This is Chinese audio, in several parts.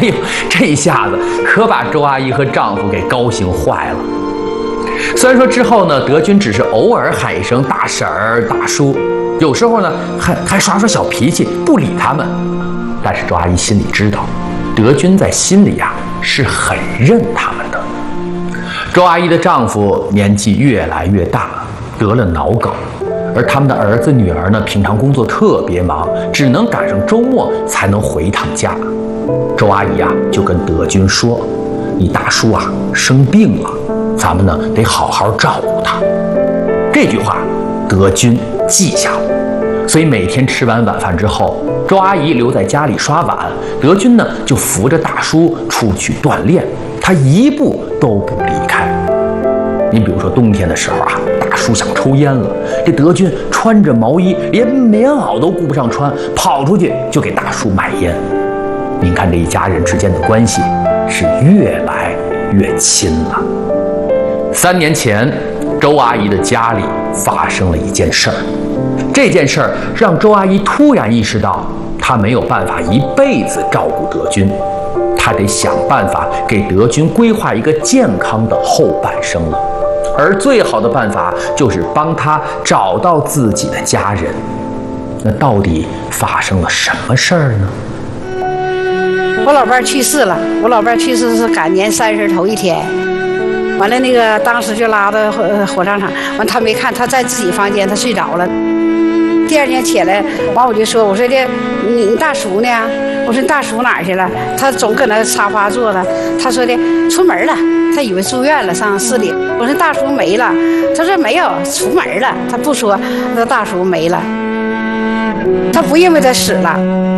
哎呦，这一下子可把周阿姨和丈夫给高兴坏了。虽然说之后呢，德军只是偶尔喊一声大婶儿、大叔，有时候呢还耍耍小脾气，不理他们，但是周阿姨心里知道，德军在心里呀是很认他们的。周阿姨的丈夫年纪越来越大，得了脑梗，而他们的儿子女儿呢，平常工作特别忙，只能赶上周末才能回趟家。周阿姨啊就跟德军说：“你大叔啊生病了，咱们呢得好好照顾他。”这句话德军记下了，所以每天吃完晚饭之后，周阿姨留在家里刷碗，德军呢就扶着大叔出去锻炼，他一步都不离开。你比如说冬天的时候啊，大叔想抽烟了，这德军穿着毛衣，连棉袄都顾不上穿，跑出去就给大叔买烟。您看这一家人之间的关系是越来越亲了。3年前，周阿姨的家里发生了一件事儿，这件事儿让周阿姨突然意识到，她没有办法一辈子照顾德军，她得想办法给德军规划一个健康的后半生了。而最好的办法就是帮他找到自己的家人。那到底发生了什么事儿呢？ 我老伴儿去世了，我老伴儿去世是赶年30头一天，完了那个当时就拉到火葬场，完他没看，他在自己房间他睡着了。第2天起来，完我就说，我说的你大叔呢？我说你大叔哪儿去了？他总搁那沙发坐着。他说的出门了，他以为住院了上市里。我说大叔没了，他说没有，出门了。他不说那大叔没了，他不认为他死了。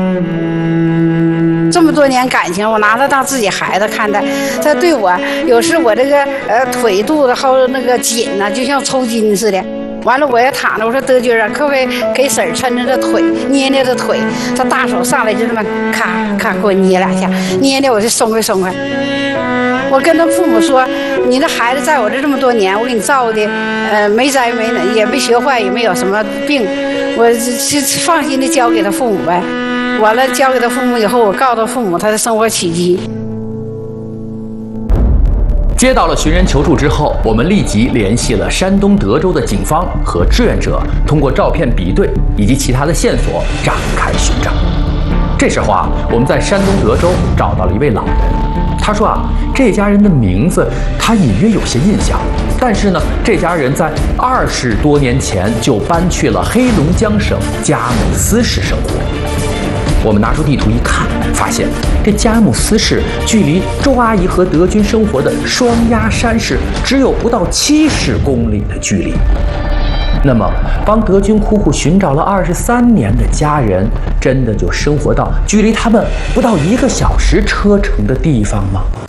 这么多年感情，我拿他当自己孩子看待。他对我有时我这个腿肚子还有那个紧呢，就像抽筋似的。完了，我也躺着，我说德军啊，可不可以给婶儿抻着这腿，捏捏这腿？他大手上来就这么咔咔给我捏2下，捏捏我就松快松快。我跟他父母说，你这孩子在我这么多年，我给你照顾的，没灾没难，也没学坏，也没有什么病，我就放心的交给他父母呗。完了交给他父母以后，我告诉他父母他的生活起居。 接到了寻人求助之后，我们立即联系了山东德州的警方和志愿者，通过照片比对以及其他的线索展开寻找。这时候啊，我们在山东德州找到了一位老人，他说啊，这家人的名字他隐约有些印象，但是呢，这家人在20多年前就搬去了黑龙江省佳木斯市生活。我们拿出地图一看，发现这佳木斯市距离周阿姨和德军生活的双鸭山市只有不到70公里的距离。那么，帮德军苦苦寻找了23年的家人，真的就生活到距离他们不到1个小时车程的地方吗？